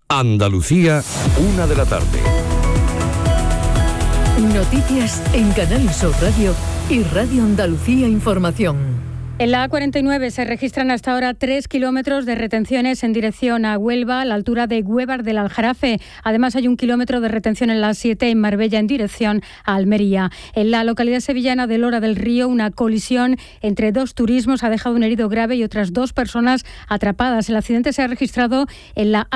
Andalucía, 1 de la tarde. Noticias en Canal Sur Radio y Radio Andalucía Información. En la A49 se registran hasta ahora 3 kilómetros de retenciones en dirección a Huelva, a la altura de Güévar del Aljarafe. Además, hay 1 kilómetro de retención en la A7 en Marbella en dirección a Almería. En la localidad sevillana de Lora del Río, una colisión entre 2 turismos ha dejado un herido grave y otras 2 personas atrapadas. El accidente se ha registrado en la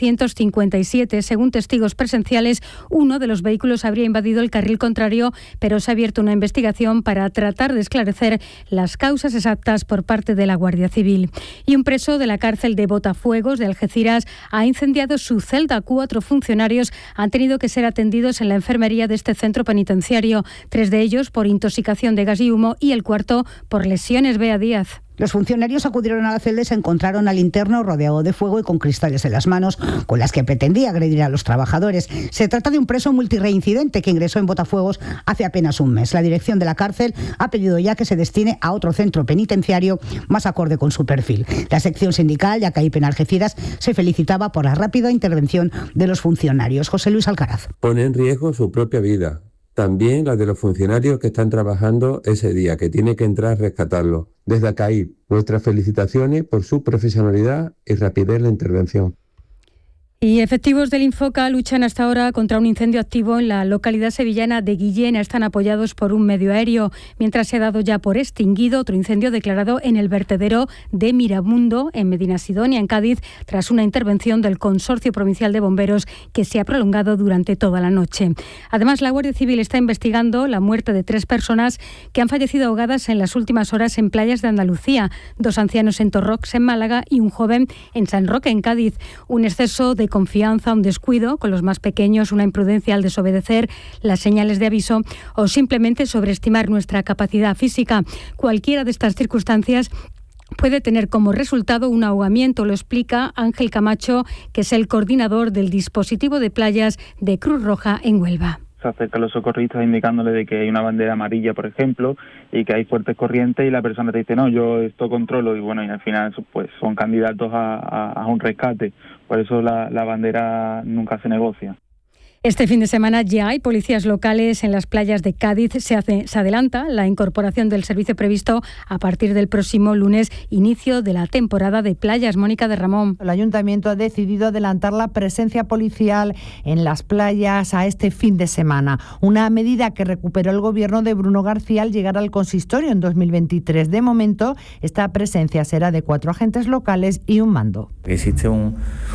A457. Según testigos presenciales, uno de los vehículos habría invadido el carril contrario, pero se ha abierto una investigación para tratar de esclarecer las causas exactas por parte de la Guardia Civil. Y un preso de la cárcel de Botafuegos de Algeciras ha incendiado su celda. 4 funcionarios han tenido que ser atendidos en la enfermería de este centro penitenciario, 3 de ellos por intoxicación de gas y humo y el cuarto por lesiones. Bea Díaz. Los funcionarios acudieron a la celda y se encontraron al interno rodeado de fuego y con cristales en las manos, con las que pretendía agredir a los trabajadores. Se trata de un preso multireincidente que ingresó en Botafuegos hace apenas un mes. La dirección de la cárcel ha pedido ya que se destine a otro centro penitenciario más acorde con su perfil. La sección sindical, Yacaipe en Algeciras, se felicitaba por la rápida intervención de los funcionarios. José Luis Alcaraz. Pone en riesgo su propia vida. También la de los funcionarios que están trabajando ese día, que tiene que entrar a rescatarlo. Desde ACAIP, nuestras felicitaciones por su profesionalidad y rapidez en la intervención. Y efectivos del Infoca luchan hasta ahora contra un incendio activo en la localidad sevillana de Guillena. Están apoyados por un medio aéreo, mientras se ha dado ya por extinguido otro incendio declarado en el vertedero de Miramundo, en Medinasidonia, en Cádiz, tras una intervención del Consorcio Provincial de Bomberos que se ha prolongado durante toda la noche. Además, la Guardia Civil está investigando la muerte de 3 personas que han fallecido ahogadas en las últimas horas en playas de Andalucía, 2 ancianos en Torrox, en Málaga, y un joven en San Roque, en Cádiz. Un exceso de confianza, un descuido con los más pequeños, una imprudencia al desobedecer las señales de aviso o simplemente sobreestimar nuestra capacidad física. Cualquiera de estas circunstancias puede tener como resultado un ahogamiento, lo explica Ángel Camacho, que es el coordinador del dispositivo de playas de Cruz Roja en Huelva. Se acercan los socorristas indicándole de que hay una bandera amarilla, por ejemplo, y que hay fuertes corrientes, y la persona te dice, no, yo esto controlo, y bueno, y al final pues son candidatos a un rescate. Por eso la bandera nunca se negocia. Este fin de semana ya hay policías locales en las playas de Cádiz. Se adelanta la incorporación del servicio previsto a partir del próximo lunes, inicio de la temporada de playas. Mónica de Ramón. El Ayuntamiento ha decidido adelantar la presencia policial en las playas a este fin de semana. Una medida que recuperó el gobierno de Bruno García al llegar al consistorio en 2023. De momento, esta presencia será de 4 agentes locales y un mando. Existe un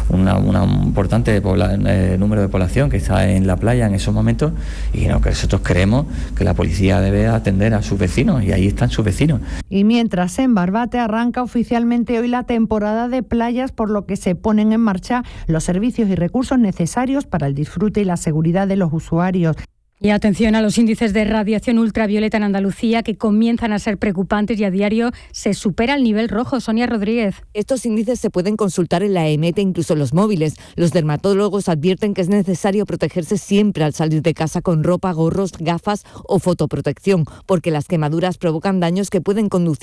importante número de población que está en la playa en esos momentos, y que nosotros creemos que la policía debe atender a sus vecinos, y ahí están sus vecinos. Y mientras en Barbate arranca oficialmente hoy la temporada de playas, por lo que se ponen en marcha los servicios y recursos necesarios para el disfrute y la seguridad de los usuarios. Y atención a los índices de radiación ultravioleta en Andalucía, que comienzan a ser preocupantes y a diario se supera el nivel rojo. Sonia Rodríguez. Estos índices se pueden consultar en la EMET, incluso en los móviles. Los dermatólogos advierten que es necesario protegerse siempre al salir de casa con ropa, gorros, gafas o fotoprotección, porque las quemaduras provocan daños que pueden conducir